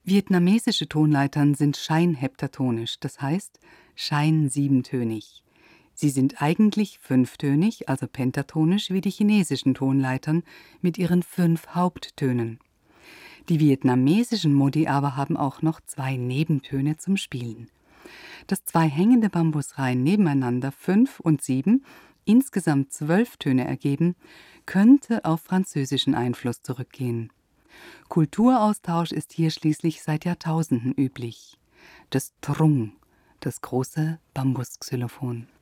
Vietnamesische Tonleitern sind scheinheptatonisch, das heißt scheinsiebentönig. Sie sind eigentlich fünftönig, also pentatonisch wie die chinesischen Tonleitern mit ihren 5 Haupttönen. Die vietnamesischen Modi aber haben auch noch 2 Nebentöne zum Spielen. Dass 2 hängende Bambusreihen nebeneinander 5 und 7 insgesamt 12 Töne ergeben, könnte auf französischen Einfluss zurückgehen. Kulturaustausch ist hier schließlich seit Jahrtausenden üblich. Das Trung, das große Bambusxylophon.